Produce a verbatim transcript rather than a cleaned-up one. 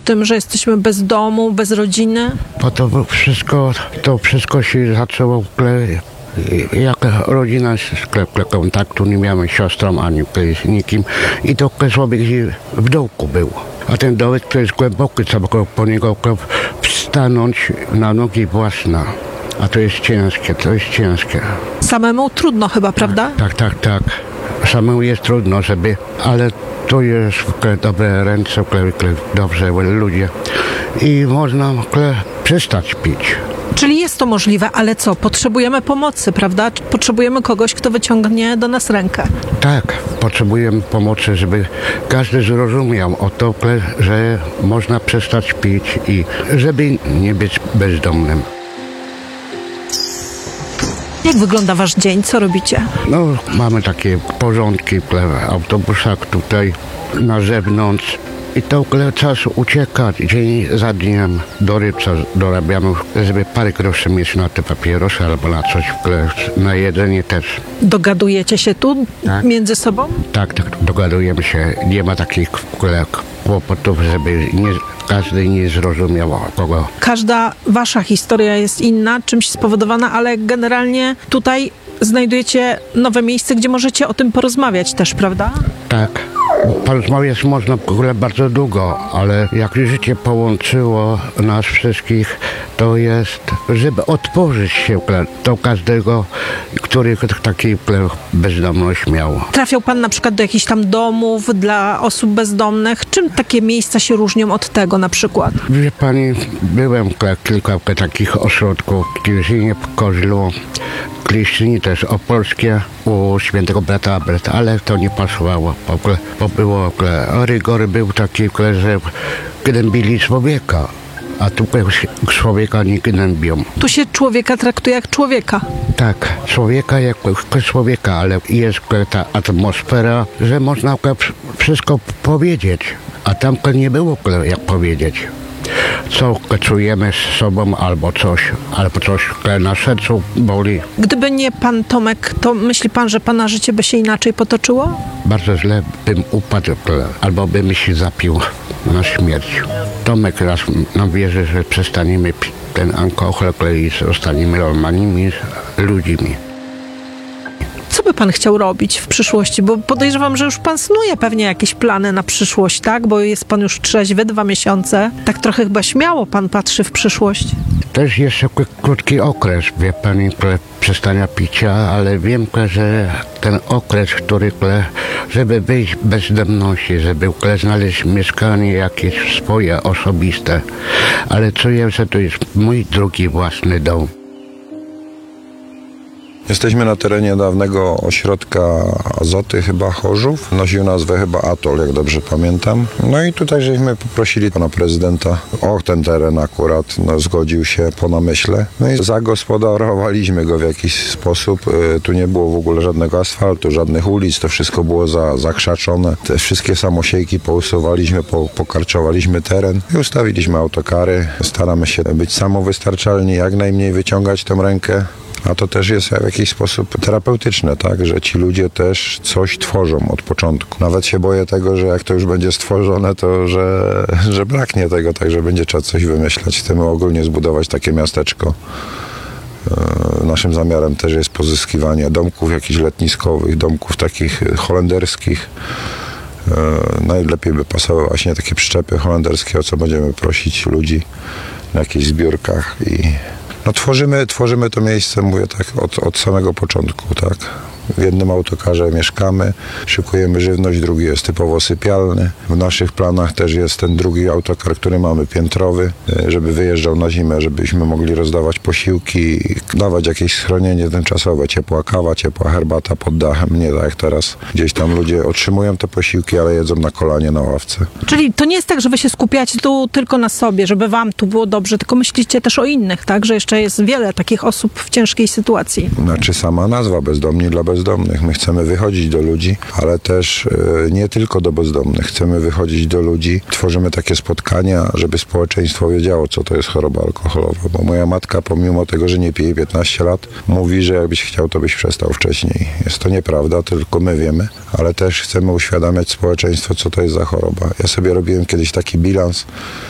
tym, że jesteśmy bez domu, bez rodziny? Bo to wszystko, to wszystko się zaczęło w ogóle, jak rodzina sklepie kontaktu, nie miałem siostrą ani z nikim i to człowiek w dołku był. A ten dołek to jest głęboki, trzeba po niego wstanąć na nogi własne. A to jest ciężkie, to jest ciężkie. Samemu trudno chyba, prawda? Tak, tak, tak. Samemu jest trudno, żeby, ale to jest dobre ręce, dobrze ludzie i można przestać pić. Czyli jest to możliwe, ale co? Potrzebujemy pomocy, prawda? Potrzebujemy kogoś, kto wyciągnie do nas rękę. Tak, potrzebujemy pomocy, żeby każdy zrozumiał o to, że można przestać pić i żeby nie być bezdomnym. Jak wygląda wasz dzień? Co robicie? No, mamy takie porządki w autobusach tutaj na zewnątrz. I to czas ucieka dzień za dniem. Do rybca dorabiamy, żeby parę groszy mieć na te papierosy albo na coś, na jedzenie też. Dogadujecie się tu tak. między sobą? Tak, tak, dogadujemy się. Nie ma takich kłopotów, żeby nie, każdy nie zrozumiał kogo. Każda wasza historia jest inna, czymś spowodowana, ale generalnie tutaj znajdujecie nowe miejsce, gdzie możecie o tym porozmawiać też, prawda? Tak. Porozmawiać można w ogóle bardzo długo, ale jak życie połączyło nas wszystkich, to jest, żeby otworzyć się do każdego, który taki bezdomność miał. Trafiał pan na przykład do jakichś tam domów dla osób bezdomnych. Czym takie miejsca się różnią od tego na przykład? Wie pani, byłem w kilka takich ośrodków, w Kilżynie, w Koźlu, w Kliszczynie też opolskie, u świętego brata Alberta, ale to nie pasowało, bo było, rygory był taki, że gnębili człowieka, a tu człowieka nie gnębią. Tu się człowieka traktuje jak człowieka. Tak, człowieka jak człowieka, ale jest ta atmosfera, że można wszystko powiedzieć, a tam nie było jak powiedzieć. Co czujemy z sobą albo coś, albo coś na sercu boli. Gdyby nie pan Tomek, to myśli pan, że pana życie by się inaczej potoczyło? Bardzo źle bym upadł, albo bym się zapił na śmierć. Tomek raz nam wierzy, że przestaniemy pić ten alkohol i zostaniemy normalnymi ludźmi. Co by pan chciał robić w przyszłości? Bo podejrzewam, że już pan snuje pewnie jakieś plany na przyszłość, tak? Bo jest pan już trzeźwy, dwa miesiące. Tak trochę chyba śmiało pan patrzy w przyszłość. Też jeszcze krótki okres, wie pani, przestania picia, ale wiem, że ten okres, który, żeby wyjść z bezdomności, żeby znaleźć mieszkanie jakieś swoje, osobiste, ale czuję, że to jest mój drugi własny dom. Jesteśmy na terenie dawnego ośrodka Azoty, chyba Chorzów. Nosił nazwę chyba Atol, jak dobrze pamiętam. No i tutaj żeśmy poprosili pana prezydenta o ten teren akurat, no, zgodził się po namyśle. No i zagospodarowaliśmy go w jakiś sposób. Tu nie było w ogóle żadnego asfaltu, żadnych ulic, to wszystko było za, zakrzaczone. Te wszystkie samosiejki pousuwaliśmy, po, pokarczowaliśmy teren i ustawiliśmy autokary. Staramy się być samowystarczalni, jak najmniej wyciągać tę rękę. A to też jest w jakiś sposób terapeutyczne, tak, że ci ludzie też coś tworzą od początku. Nawet się boję tego, że jak to już będzie stworzone, to że, że braknie tego, także będzie trzeba coś wymyślać. Chcemy ogólnie zbudować takie miasteczko. Naszym zamiarem też jest pozyskiwanie domków jakichś letniskowych, domków takich holenderskich. Najlepiej by pasowały właśnie takie przyczepy holenderskie, o co będziemy prosić ludzi na jakichś zbiórkach i no tworzymy, tworzymy to miejsce, mówię tak, od, od samego początku, tak. W jednym autokarze mieszkamy, szykujemy żywność, drugi jest typowo sypialny. W naszych planach też jest ten drugi autokar, który mamy piętrowy, żeby wyjeżdżał na zimę, żebyśmy mogli rozdawać posiłki, dawać jakieś schronienie tymczasowe, ciepła kawa, ciepła herbata pod dachem, nie tak jak teraz. Gdzieś tam ludzie otrzymują te posiłki, ale jedzą na kolanie na ławce. Czyli to nie jest tak, że wy się skupiacie tu tylko na sobie, żeby wam tu było dobrze, tylko myślicie też o innych, tak? Że jeszcze jest wiele takich osób w ciężkiej sytuacji. Znaczy sama nazwa Bezdomni dla bezdomnych. My chcemy wychodzić do ludzi, ale też e, nie tylko do bezdomnych. Chcemy wychodzić do ludzi. Tworzymy takie spotkania, żeby społeczeństwo wiedziało, co to jest choroba alkoholowa. Bo moja matka, pomimo tego, że nie pije piętnaście lat, mówi, że jakbyś chciał, to byś przestał wcześniej. Jest to nieprawda, tylko my wiemy, ale też chcemy uświadamiać społeczeństwo, co to jest za choroba. Ja sobie robiłem kiedyś taki bilans,